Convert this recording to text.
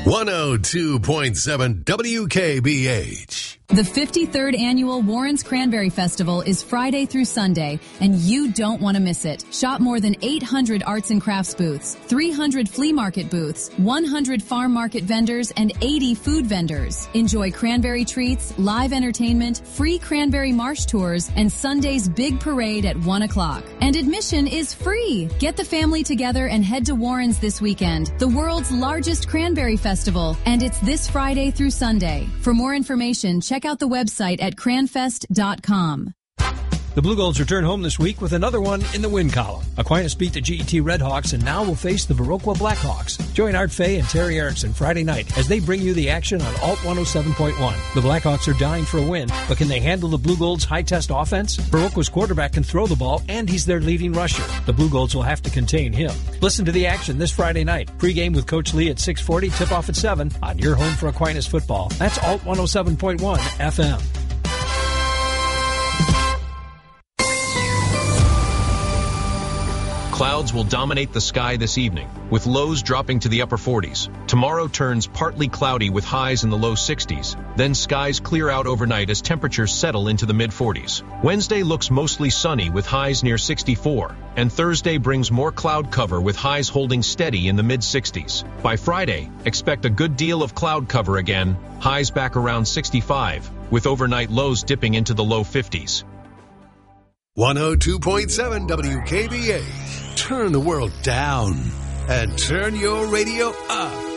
102.7 WKBH. The 53rd Annual Warren's Cranberry Festival is Friday through Sunday, and you don't want to miss it. Shop more than 800 arts and crafts booths, 300 flea market booths, 100 farm market vendors, and 80 food vendors. Enjoy cranberry treats, live entertainment, free cranberry marsh tours, and Sunday's big parade at 1 o'clock. And admission is free. Get the family together and head to Warren's this weekend, the world's largest cranberry festival, and it's this Friday through Sunday. For more information, check out the website at cranfest.com. The Blue Golds return home this week with another one in the win column. Aquinas beat the GET Redhawks and now will face the Viroqua Blackhawks. Join Art Fay and Terry Erickson Friday night as they bring you the action on Alt 107.1. The Blackhawks are dying for a win, but can they handle the Blue Golds' high-test offense? Viroqua's quarterback can throw the ball, and he's their leading rusher. The Blue Golds will have to contain him. Listen to the action this Friday night. Pre-game with Coach Lee at 6:40, tip-off at 7 on your home for Aquinas football. That's Alt 107.1 FM. Clouds will dominate the sky this evening, with lows dropping to the upper 40s. Tomorrow turns partly cloudy with highs in the low 60s. Then skies clear out overnight as temperatures settle into the mid-40s. Wednesday looks mostly sunny with highs near 64. And Thursday brings more cloud cover with highs holding steady in the mid-60s. By Friday, expect a good deal of cloud cover again, highs back around 65, with overnight lows dipping into the low 50s. 102.7 WKBH. Turn the world down and turn your radio up.